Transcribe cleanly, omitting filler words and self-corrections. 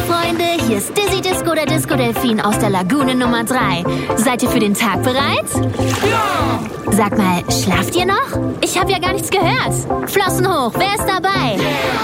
Freunde, hier ist Dizzy Disco, der Disco-Delfin aus der Lagune Nummer 3. Seid ihr für den Tag bereit? Ja! Sag mal, schlaft ihr noch? Ich habe ja gar nichts gehört. Flossen hoch, wer ist dabei?